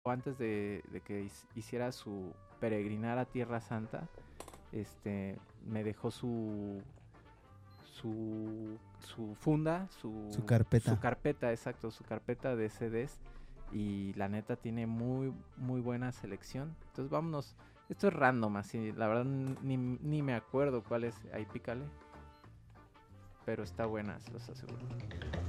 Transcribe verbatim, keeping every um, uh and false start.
antes de, de que hiciera su peregrinar a Tierra Santa, este, me dejó su su su funda, Su su su carpeta. carpeta, exacto, su carpeta de C Ds, y la neta tiene muy muy buena selección. Entonces vámonos, esto es random así, la verdad ni, ni me acuerdo cuál es, ahí pícale, pero está buena, se los aseguro.